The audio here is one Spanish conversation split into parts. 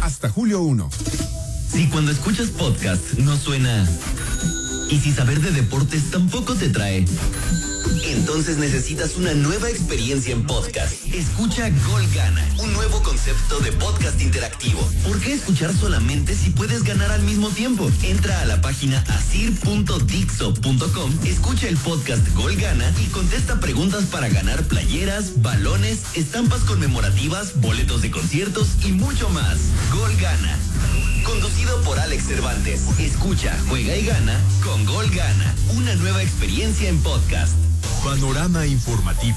hasta julio 1. Si cuando escuchas podcast no suena y si saber de deportes tampoco te trae, entonces necesitas una nueva experiencia en podcast. Escucha Gol Gana, un nuevo concepto de podcast interactivo. ¿Por qué escuchar solamente si puedes ganar al mismo tiempo? Entra a la página asir.dixo.com, escucha el podcast Gol Gana y contesta preguntas para ganar playeras, balones, estampas conmemorativas, boletos de conciertos y mucho más. Gol Gana. Conducido por Alex Cervantes. Escucha, juega y gana con Gol Gana. Una nueva experiencia en podcast. Panorama informativo.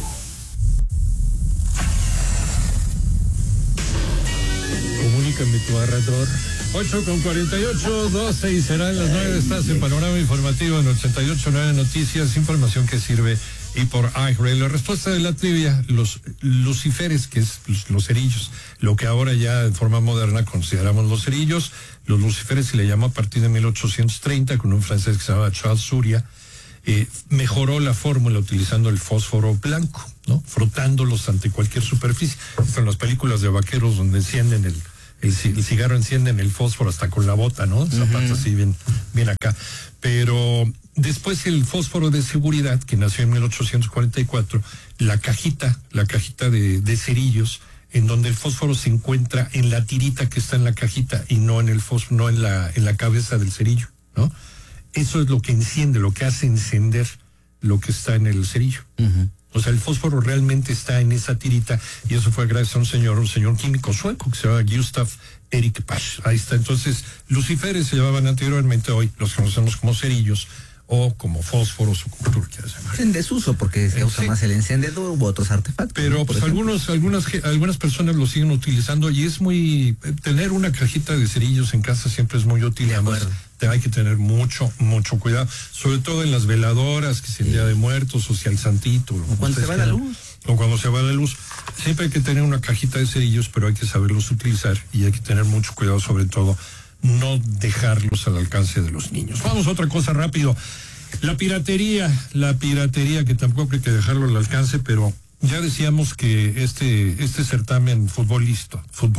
Comunícame tu narrador. 8:48, 12 y serán las 9. Estás en Panorama Informativo en 88.9 Noticias, información que sirve y por iHeart. La respuesta de la trivia, los luciferes, que es los cerillos, lo que ahora ya de forma moderna consideramos los cerillos. Los luciferes se le llamó a partir de 1830 con un francés que se llamaba Charles Surya. Mejoró la fórmula utilizando el fósforo blanco, ¿no? Frotándolos ante cualquier superficie. Están las películas de vaqueros donde encienden el cigarro, encienden el fósforo hasta con la bota, ¿no? Zapatos así bien acá. Pero después el fósforo de seguridad, que nació en 1844, la cajita de cerillos, en donde el fósforo se encuentra en la tirita que está en la cajita y no en el fósforo, no en la cabeza del cerillo, ¿no? Eso es lo que enciende, lo que hace encender lo que está en el cerillo. O sea, el fósforo realmente está en esa tirita y eso fue gracias a un señor químico sueco que se llama Gustav Erik Pasch. Ahí está. Entonces, luciferes se llamaban anteriormente, hoy los conocemos como cerillos o como fósforos o como tú lo quieras llamar. En desuso porque se usa más el encendedor u otros artefactos. Pero ¿no? Pues algunas personas lo siguen utilizando y es muy... Tener una cajita de cerillos en casa siempre es muy útil. Además, hay que tener mucho cuidado, sobre todo en las veladoras, que si el Día de Muertos o si el Santito. O cuando se va la luz. O cuando se va la luz. Siempre hay que tener una cajita de cerillos, pero hay que saberlos utilizar y hay que tener mucho cuidado, sobre todo no dejarlos al alcance de los niños. Vamos a otra cosa rápido. La piratería, que tampoco hay que dejarlo al alcance, pero ya decíamos que este certamen futbolístico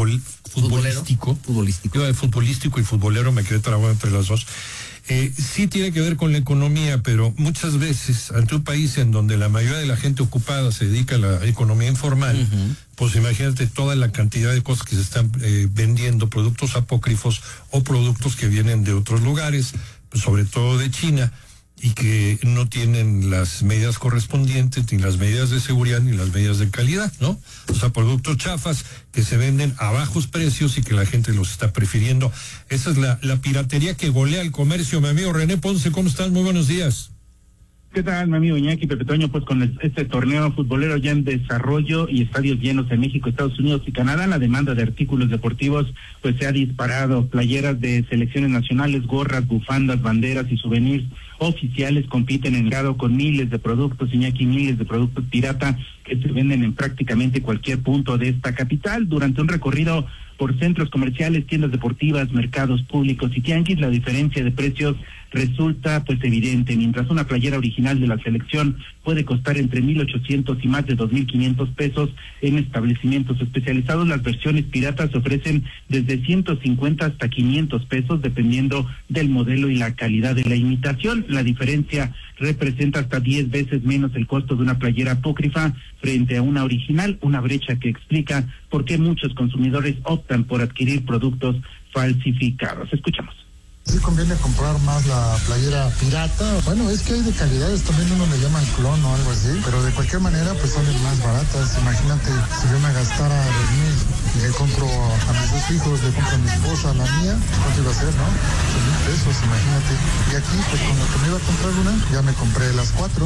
y futbolero, me quedé trabado entre las dos, sí tiene que ver con la economía, pero muchas veces ante un país en donde la mayoría de la gente ocupada se dedica a la economía informal, pues imagínate toda la cantidad de cosas que se están vendiendo, productos apócrifos o productos que vienen de otros lugares, pues sobre todo de China, y que no tienen las medidas correspondientes, ni las medidas de seguridad, ni las medidas de calidad, ¿no? O sea, productos chafas que se venden a bajos precios y que la gente los está prefiriendo. Esa es la piratería que golea el comercio. Mi amigo René Ponce, ¿cómo estás? Muy buenos días. ¿Qué tal, mi amigo Iñaki Pepe Toño? Pues con este torneo futbolero ya en desarrollo y estadios llenos en México, Estados Unidos y Canadá, la demanda de artículos deportivos pues se ha disparado. Playeras de selecciones nacionales, gorras, bufandas, banderas y souvenirs oficiales compiten en grado con miles de productos, Iñaki, miles de productos pirata que se venden en prácticamente cualquier punto de esta capital. Durante un recorrido por centros comerciales, tiendas deportivas, mercados públicos y tianguis, la diferencia de precios resulta pues evidente. Mientras una playera original de la selección puede costar entre 1,800 y más de 2,500 pesos en establecimientos especializados, las versiones piratas se ofrecen desde 150 hasta 500 pesos dependiendo del modelo y la calidad de la imitación. La diferencia representa hasta 10 veces menos el costo de una playera apócrifa frente a una original, una brecha que explica por qué muchos consumidores optan por adquirir productos falsificados. Escuchamos. Sí conviene comprar más la playera pirata. Bueno, es que hay de calidades, también uno le llaman clon o algo así, pero de cualquier manera pues salen más baratas. Imagínate, si yo me gastara 2,000 y le compro a mis 2 hijos, le compro a mi esposa, a la mía, ¿cuánto iba a ser, no? 8,000 pesos, imagínate. Y aquí, pues con lo que me iba a comprar una, ya me compré las 4.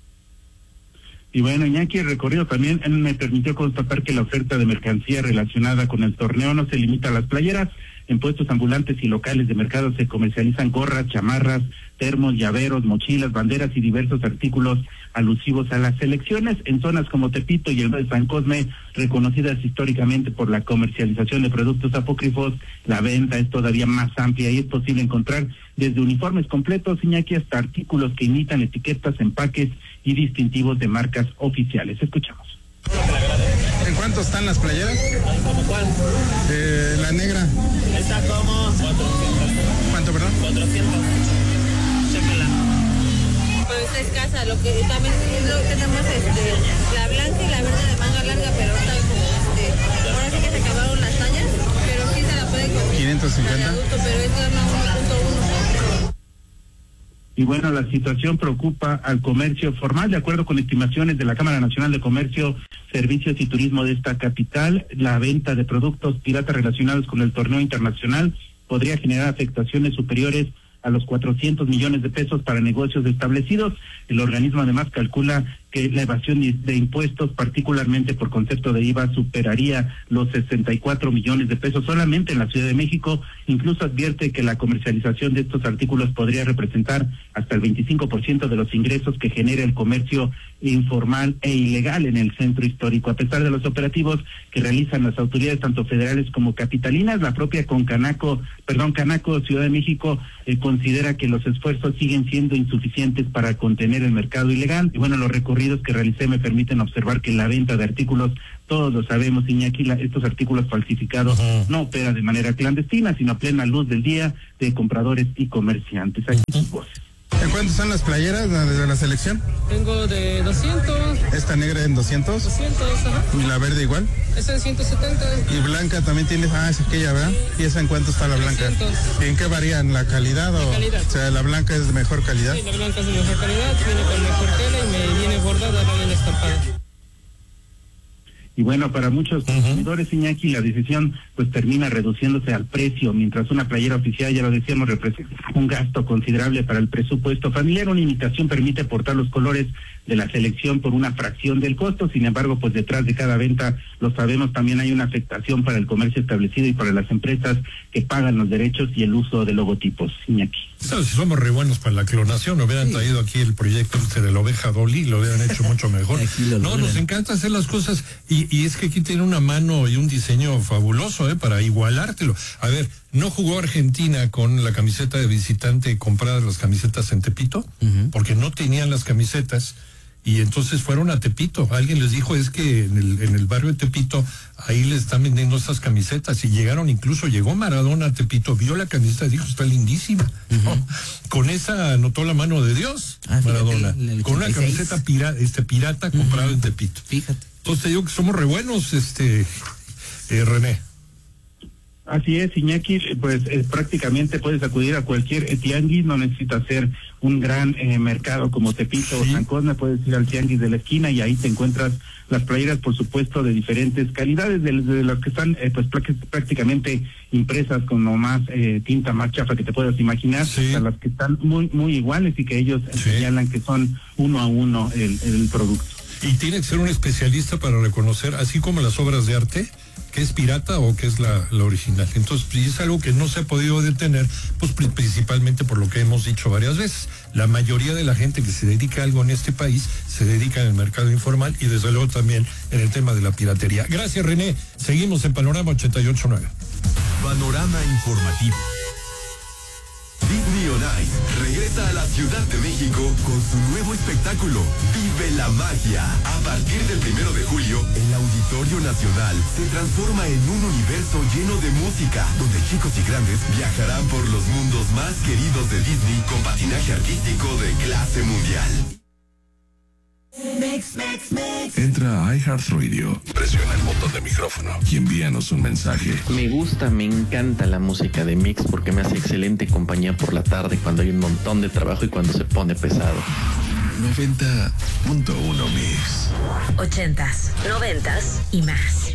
Y bueno, Iñaki, el recorrido también me permitió constatar que la oferta de mercancía relacionada con el torneo no se limita a las playeras. En puestos ambulantes y locales de mercado se comercializan gorras, chamarras, termos, llaveros, mochilas, banderas y diversos artículos alusivos a las selecciones. En zonas como Tepito y el de San Cosme, reconocidas históricamente por la comercialización de productos apócrifos, la venta es todavía más amplia y es posible encontrar desde uniformes completos, Iñaki, hasta artículos que imitan etiquetas, empaques y distintivos de marcas oficiales. Escuchamos. ¿En cuánto están las playeras? ¿Cómo cuál? La negra. está escasa. Lo que también tenemos la blanca y la verde de manga larga, pero ahora sí que se acabaron las tallas, pero sí se la puede conseguir. 550. Adulto, pero es gama 1.1. Y bueno, la situación preocupa al comercio formal. De acuerdo con estimaciones de la Cámara Nacional de Comercio, Servicios y Turismo de esta capital, la venta de productos piratas relacionados con el torneo internacional podría generar afectaciones superiores a los 400 millones de pesos para negocios establecidos. El organismo además calcula que la evasión de impuestos, particularmente por concepto de IVA, superaría los 64 millones de pesos solamente en la Ciudad de México. Incluso advierte que la comercialización de estos artículos podría representar hasta el 25% de los ingresos que genera el comercio informal e ilegal en el centro histórico. A pesar de los operativos que realizan las autoridades tanto federales como capitalinas, la propia Canaco Ciudad de México considera que los esfuerzos siguen siendo insuficientes para contener el mercado ilegal. Y bueno, los recorridos que realicé me permiten observar que la venta de artículos, todos lo sabemos, Iñaki, estos artículos falsificados no opera de manera clandestina, sino a plena luz del día de compradores y comerciantes. Aquí sus voces. ¿En cuánto están las playeras de la selección? Tengo de 200. ¿Esta negra en 200? 200, ajá. ¿Y la verde igual? Esa en 170. ¿Y blanca también tienes? Ah, es aquella, ¿verdad? ¿Y esa en cuánto está la blanca? 300. ¿Y en qué varían? ¿La calidad o...? La calidad. O sea, ¿la blanca es de mejor calidad? Sí, la blanca es de mejor calidad, viene con mejor tela y me viene bordada, no viene estampada. Y bueno, para muchos consumidores, Iñaki, la decisión pues termina reduciéndose al precio, mientras una playera oficial, ya lo decíamos, representa un gasto considerable para el presupuesto familiar. Una imitación permite portar los colores de la selección por una fracción del costo. Sin embargo, pues detrás de cada venta, lo sabemos, también hay una afectación para el comercio establecido y para las empresas que pagan los derechos y el uso de logotipos. Iñaki. ¿Sabes? Si somos re buenos para la clonación, hubieran traído aquí el proyecto de la oveja Dolly, lo hubieran hecho mucho mejor. No, nos encanta hacer las cosas y es que aquí tiene una mano y un diseño fabuloso, para igualártelo. A ver, ¿no jugó Argentina con la camiseta de visitante compradas las camisetas en Tepito? Porque no tenían las camisetas. Y entonces fueron a Tepito. Alguien les dijo, es que en el barrio de Tepito, ahí les están vendiendo estas camisetas. Y llegó Maradona a Tepito, vio la camiseta y dijo, está lindísima. ¿No? Con esa anotó la mano de Dios, Maradona. Con una camiseta pirata comprada en Tepito. Fíjate. Entonces te digo que somos re buenos, René. Así es, Iñaki, pues prácticamente puedes acudir a cualquier tianguis, no necesitas ser un gran mercado como Tepito o San Cosme, puedes ir al tianguis de la esquina y ahí te encuentras las playeras, por supuesto, de diferentes calidades, de las que están pues prácticamente impresas con lo más tinta más chafa que te puedas imaginar, a las que están muy iguales y que ellos señalan que son uno a uno el producto. Y tiene que ser un especialista para reconocer, así como las obras de arte, que es pirata o que es la original. Entonces, pues, es algo que no se ha podido detener, pues principalmente por lo que hemos dicho varias veces. La mayoría de la gente que se dedica a algo en este país se dedica en el mercado informal y desde luego también en el tema de la piratería. Gracias, René. Seguimos en Panorama 88.9. Panorama informativo. Disney on Ice regresa a la Ciudad de México con su nuevo espectáculo, Vive la Magia. A partir del 1 de julio, el Auditorio Nacional se transforma en un universo lleno de música, donde chicos y grandes viajarán por los mundos más queridos de Disney con patinaje artístico de clase mundial. Entra a iHeartRadio, presiona el botón de micrófono y envíanos un mensaje. Me encanta la música de Mix porque me hace excelente compañía por la tarde cuando hay un montón de trabajo y cuando se pone pesado. 90.1 Mix. 80s, 90s y más.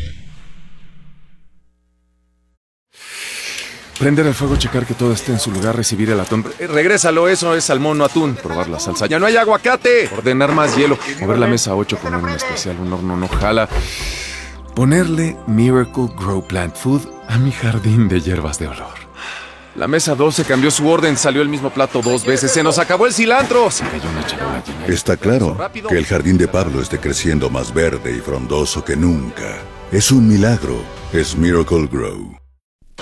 Prender el fuego, checar que todo esté en su lugar, recibir el atún. Regrésalo, eso es salmón, no atún. Probar la salsa. ¡Ya no hay aguacate! Ordenar más hielo. Mover la mesa 8, poner un especial, un horno no jala. Ponerle Miracle Grow Plant Food a mi jardín de hierbas de olor. La mesa 12 cambió su orden, salió el mismo plato 2 veces. ¡Se nos acabó el cilantro! Se cayó una charola llena. Está claro que el jardín de Pablo esté creciendo más verde y frondoso que nunca. Es un milagro. Es Miracle Grow.